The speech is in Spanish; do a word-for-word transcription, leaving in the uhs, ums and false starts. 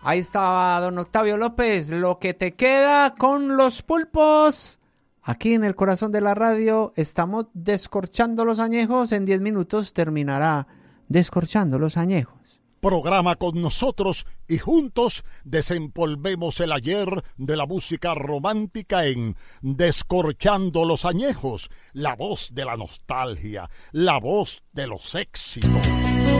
Ahí estaba don Octavio López, lo que te queda con los pulpos. Aquí en el corazón de la radio estamos descorchando los añejos. En diez minutos terminará descorchando los añejos. Programa con nosotros y juntos desempolvemos el ayer de la música romántica en Descorchando los Añejos, la voz de la nostalgia, la voz de los éxitos.